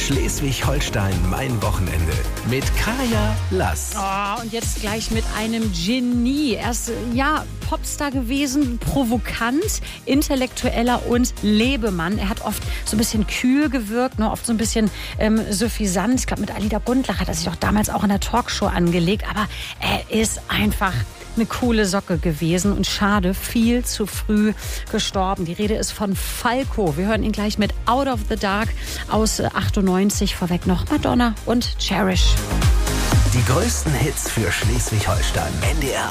Schleswig-Holstein, mein Wochenende. Mit Kaya Lass. Oh, und jetzt gleich mit einem Genie. Er ist, Popstar gewesen, provokant, intellektueller und Lebemann. Er hat oft so ein bisschen kühl gewirkt, oft so ein bisschen suffisant. Ich glaube, mit Alida Gundlach hat er sich auch damals auch in der Talkshow angelegt. Aber er ist einfach eine coole Socke gewesen und schade, viel zu früh gestorben. Die Rede ist von Falco. Wir hören ihn gleich mit Out of the Dark aus 98. Vorweg noch Madonna und Cherish. Die größten Hits für Schleswig-Holstein. NDR